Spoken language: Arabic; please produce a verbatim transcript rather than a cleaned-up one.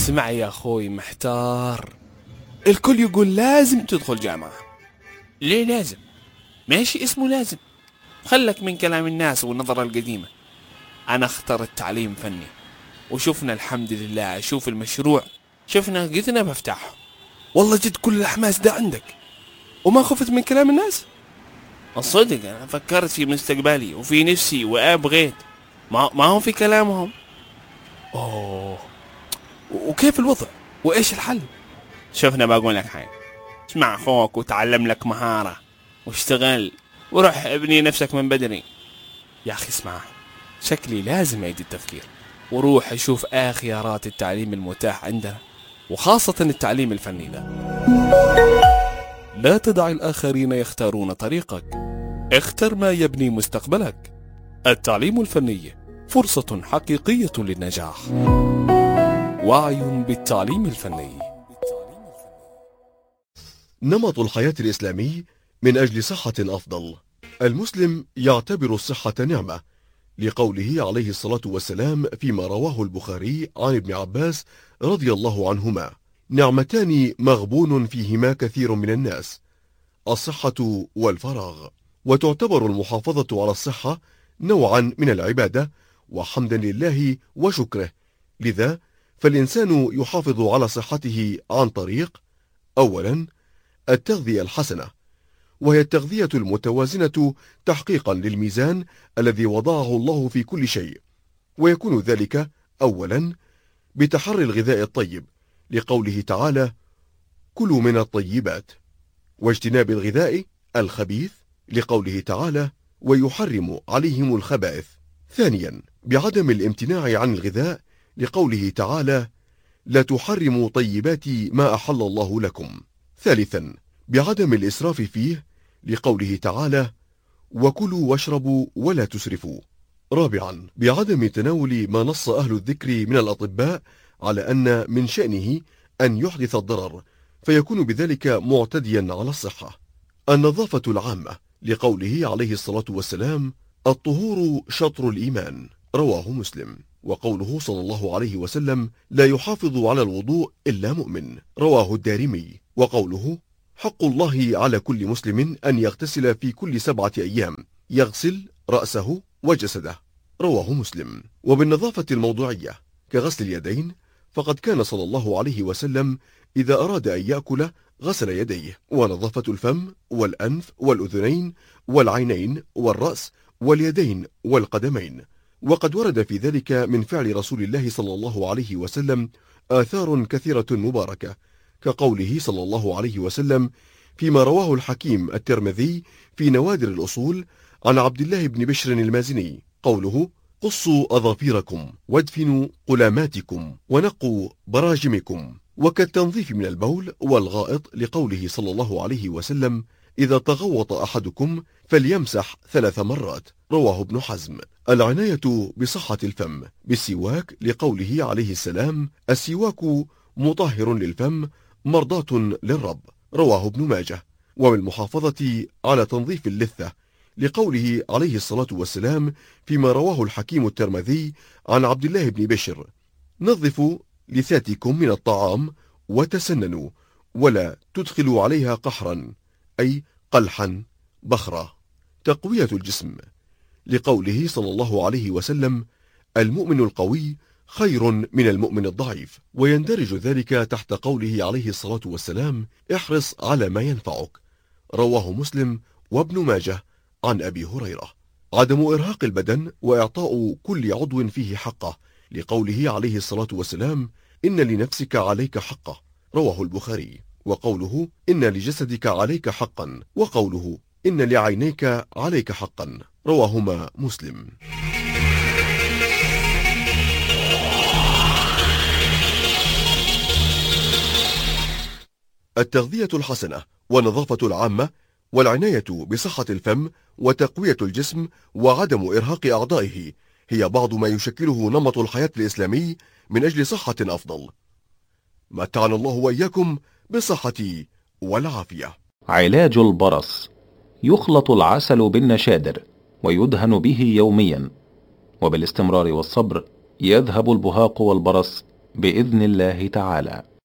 اسمع يا أخوي محتار، الكل يقول لازم تدخل جامعة. ليه لازم؟ ماشي اسمه لازم، خلك من كلام الناس والنظرة القديمة. أنا اختار التعليم فني، وشوفنا الحمد لله، شوف المشروع شفنا قدنا بفتحه. والله جد كل الحماس ده عندك وما خفت من كلام الناس؟ الصدق أنا فكرت في مستقبلي وفي نفسي وأبغيت، ما, ما هم في كلامهم. أوه، وكيف الوضع وإيش الحل؟ شوفنا بقول لك حاجة، اسمع أخوك وتعلم لك مهارة واشتغل وروح ابني نفسك من بدري. يا أخي اسمع، شكلي لازم أعيد التفكير وروح أشوف آخر خيارات التعليم المتاح عندنا، وخاصة التعليم الفني ده. لا تدع الآخرين يختارون طريقك، اختر ما يبني مستقبلك. التعليم الفني فرصة حقيقية للنجاح. وعي بالتعليم الفني. نمط الحياة الإسلامي من أجل صحة أفضل. المسلم يعتبر الصحة نعمة، لقوله عليه الصلاة والسلام فيما رواه البخاري عن ابن عباس رضي الله عنهما: نعمتان مغبون فيهما كثير من الناس، الصحة والفراغ. وتعتبر المحافظة على الصحة نوعا من العبادة وحمدا لله وشكره، لذا فالإنسان يحافظ على صحته عن طريق: أولا التغذية الحسنة، وهي التغذية المتوازنة تحقيقا للميزان الذي وضعه الله في كل شيء، ويكون ذلك أولا بتحري الغذاء الطيب، لقوله تعالى: كلوا من الطيبات، واجتناب الغذاء الخبيث، لقوله تعالى: ويحرم عليهم الخبائث. ثانيا بعدم الامتناع عن الغذاء، لقوله تعالى: لا تحرموا طيبات ما أحل الله لكم. ثالثا بعدم الإسراف فيه، لقوله تعالى: وكلوا واشربوا ولا تسرفوا. رابعا بعدم تناول ما نص أهل الذكر من الأطباء على أن من شأنه أن يحدث الضرر، فيكون بذلك معتديا على الصحة. النظافة العامة، لقوله عليه الصلاة والسلام: الطهور شطر الإيمان، رواه مسلم. وقوله صلى الله عليه وسلم: لا يحافظ على الوضوء إلا مؤمن، رواه الدارمي. وقوله: حق الله على كل مسلم أن يغتسل في كل سبعة أيام، يغسل رأسه وجسده، رواه مسلم. وبالنظافة الموضوعية كغسل اليدين، فقد كان صلى الله عليه وسلم إذا أراد أن يأكل غسل يديه. ونظافة الفم والأنف والأذنين والعينين والرأس واليدين والقدمين، وقد ورد في ذلك من فعل رسول الله صلى الله عليه وسلم آثار كثيرة مباركة، كقوله صلى الله عليه وسلم فيما رواه الحكيم الترمذي في نوادر الأصول عن عبد الله بن بشر المازني، قوله: قصوا أظافيركم وادفنوا قلاماتكم ونقوا براجمكم. وكالتنظيف من البول والغائط، لقوله صلى الله عليه وسلم: إذا تغوط أحدكم فليمسح ثلاث مرات، رواه ابن حزم. العناية بصحة الفم بالسواك، لقوله عليه السلام: السواك مطهر للفم مرضاة للرب، رواه ابن ماجه. وبالمحافظة على تنظيف اللثة، لقوله عليه الصلاة والسلام فيما رواه الحكيم الترمذي عن عبد الله بن بشر: نظفوا لثاتكم من الطعام وتسننوا، ولا تدخلوا عليها قحرا، أي قلحا بخرا. تقوية الجسم، لقوله صلى الله عليه وسلم: المؤمن القوي خير من المؤمن الضعيف، ويندرج ذلك تحت قوله عليه الصلاة والسلام: احرص على ما ينفعك، رواه مسلم وابن ماجه عن أبي هريرة. عدم إرهاق البدن وإعطاء كل عضو فيه حقه، لقوله عليه الصلاة والسلام: إن لنفسك عليك حقه، رواه البخاري. وقوله: إن لجسدك عليك حقا، وقوله: إن لعينيك عليك حقا، رواهما مسلم. التغذية الحسنة والنظافة العامة والعناية بصحة الفم وتقوية الجسم وعدم إرهاق أعضائه هي بعض ما يشكله نمط الحياة الإسلامي من أجل صحة أفضل. متعنا الله وإياكم بالصحة والعافية. علاج البرص: يخلط العسل بالنشادر ويدهن به يوميا، وبالاستمرار والصبر يذهب البهاق والبرص بإذن الله تعالى.